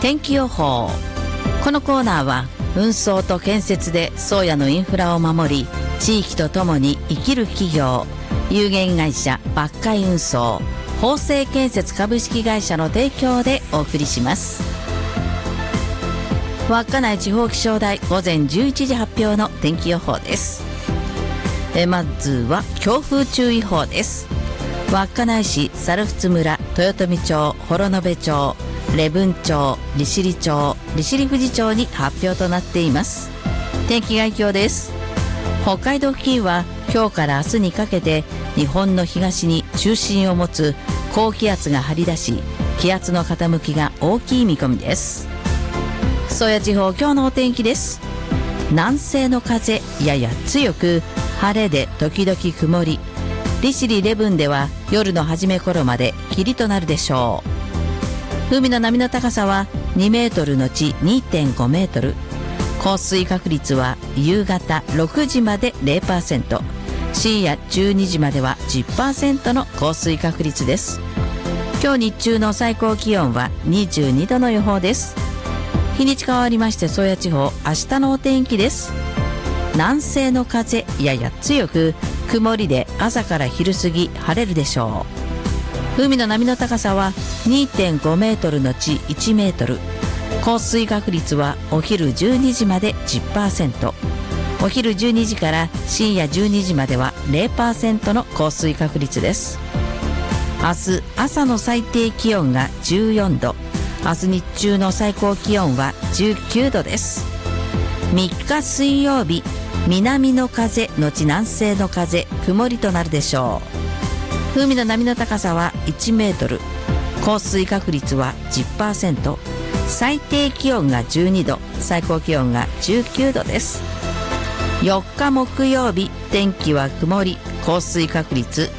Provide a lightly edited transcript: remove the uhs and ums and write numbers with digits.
天気予報。このコーナーは運送と建設で宗谷のインフラを守り、地域とともに生きる企業、有限会社抜海運送、法成建設株式会社の提供でお送りします。稚内地方気象台午前11時発表の天気予報です。まずは強風注意報です。稚内市、猿払村、豊富町、幌延町、礼文町、利尻町、利尻富士町に発表となっています。天気概況です。北海道付近は今日から明日にかけて日本の東に中心を持つ高気圧が張り出し、気圧の傾きが大きい見込みです。宗谷地方、今日のお天気です。南西の風やや強く、晴れで時々曇り、利尻礼文では夜の初め頃まで霧となるでしょう。海の波の高さは2メートルのち 2.5 メートル。降水確率は夕方6時まで 0%、深夜12時までは 10% の降水確率です。今日日中の最高気温は22度の予報です。日にち変わりまして宗谷地方、明日のお天気です。南西の風やや強く、曇りで朝から昼過ぎ晴れるでしょう。海の波の高さは 2.5 メートルのち1メートル。降水確率はお昼12時まで 10%、お昼12時から深夜12時までは 0% の降水確率です。明日朝の最低気温が14度、明日日中の最高気温は19度です。3日水曜日、南の風のち南西の風、曇りとなるでしょう。海の波の高さは1メートル、降水確率は 10%、最低気温が12度、最高気温が19度です。4日木曜日、天気は曇り、降水確率